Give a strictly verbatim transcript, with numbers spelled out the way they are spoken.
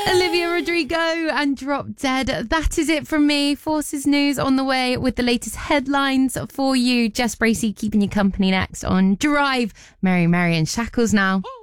Olivia Rodrigo and Drop Dead. That is it from me. Forces News on the way with the latest headlines for you. Jess Bracey keeping you company next on Drive. Mary, Mary and Shackles now.